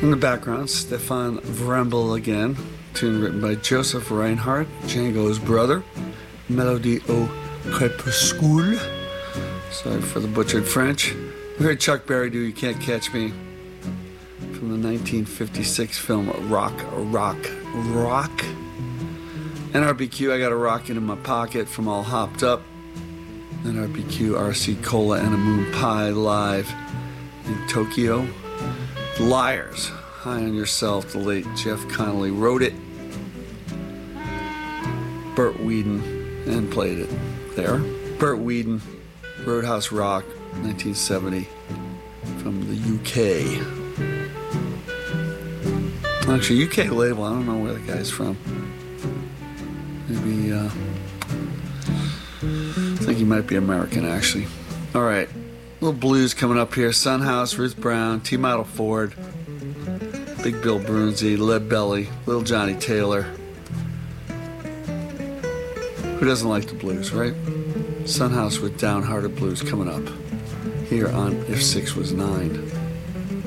In the background, Stefan Vrembel again. Tune written by Joseph Reinhardt, Django's brother. Melody au crépuscule. Sorry for the butchered French. We heard Chuck Berry do You Can't Catch Me from the 1956 film Rock. NRBQ, I Got a Rockin' in My Pocket from All Hopped Up. NRBQ, RC Cola and a Moon Pie live in Tokyo. Liars, High on Yourself, the late Jeff Connolly wrote it. Burt Whedon and played it there. Burt Whedon, Roadhouse Rock, 1970, from the UK. Actually, UK label, I don't know where the guy's from. Maybe, I think he might be American, actually. All right. Little blues coming up here. Sunhouse, Ruth Brown, T-Model Ford, Big Bill Brunzi, Lead Belly, Little Johnny Taylor. Who doesn't like the blues, right? Sunhouse with Downhearted Blues coming up here on If 6 Was 9.